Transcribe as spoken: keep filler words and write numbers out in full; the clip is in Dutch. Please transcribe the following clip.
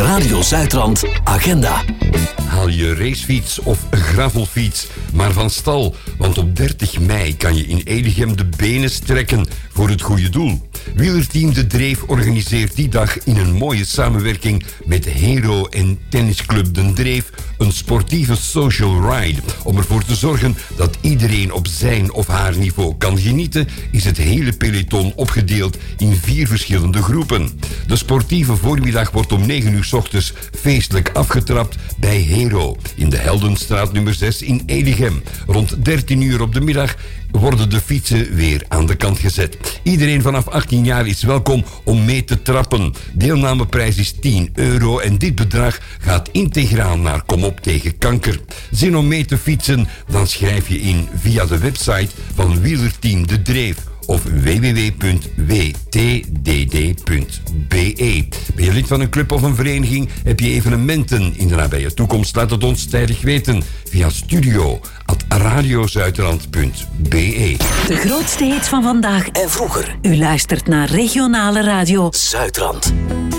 Radio Zuidrand Agenda. Haal je racefiets of gravelfiets maar van stal, want op dertig mei kan je in Edegem de benen strekken voor het goede doel. Wielerteam De Dreef organiseert die dag in een mooie samenwerking met Hero en Tennisclub De Dreef een sportieve social ride. Om ervoor te zorgen dat iedereen op zijn of haar niveau kan genieten, is het hele peloton opgedeeld in vier verschillende groepen. De sportieve voormiddag wordt om negen uur 's ochtends feestelijk afgetrapt bij Hero in de Heldenstraat nummer zes in Edegem. Rond dertien uur op de middag worden de fietsen weer aan de kant gezet. Iedereen vanaf achttien jaar is welkom om mee te trappen. Deelnameprijs is tien euro en dit bedrag gaat integraal naar Kom op tegen kanker. Zin om mee te fietsen? Dan schrijf je in via de website van Wielerteam De Dreef of w w w punt w t d d punt b e. Ben je lid van een club of een vereniging? Heb je evenementen in de nabije toekomst? Laat het ons tijdig weten via studio at radiozuiderland punt b e. De grootste hits van vandaag En vroeger. U luistert naar regionale radio Zuidrand.